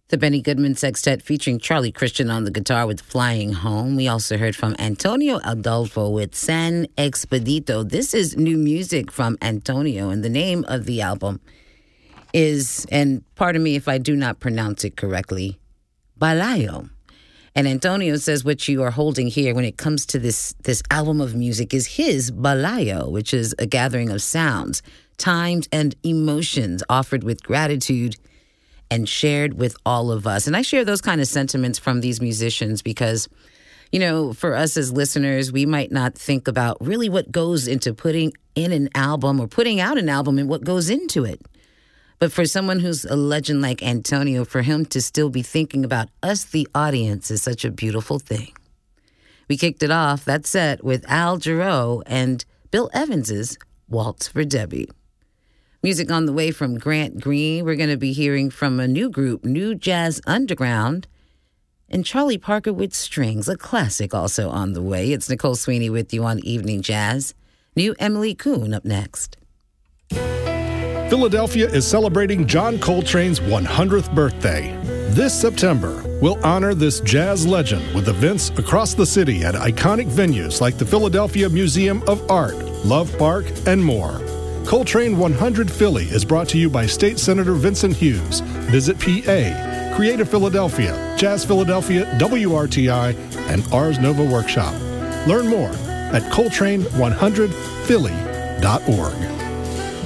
The Benny Goodman Sextet featuring Charlie Christian on the guitar with Flying Home. We also heard from Antonio Adolfo with San Expedito. This is new music from Antonio, and the name of the album is, and pardon me if I do not pronounce it correctly, Balayo. And Antonio says what you are holding here when it comes to this album of music is his Balayo, which is a gathering of sounds, times, and emotions offered with gratitude and shared with all of us. And I share those kind of sentiments from these musicians because, you know, for us as listeners, we might not think about really what goes into putting in an album or putting out an album and what goes into it. But for someone who's a legend like Antonio, for him to still be thinking about us, the audience, is such a beautiful thing. We kicked it off, that set, with Al Jarreau and Bill Evans's Waltz for Debbie. Music on the way from Grant Green. We're going to be hearing from a new group, New Jazz Underground, and Charlie Parker with Strings, a classic also on the way. It's Nicole Sweeney with you on Evening Jazz. New Emily Kuhn up next. Philadelphia is celebrating John Coltrane's 100th birthday. This September, we'll honor this jazz legend with events across the city at iconic venues like the Philadelphia Museum of Art, Love Park, and more. Coltrane 100 Philly is brought to you by State Senator Vincent Hughes. Visit PA, Creative Philadelphia, Jazz Philadelphia, WRTI, and Ars Nova Workshop. Learn more at Coltrane100Philly.org.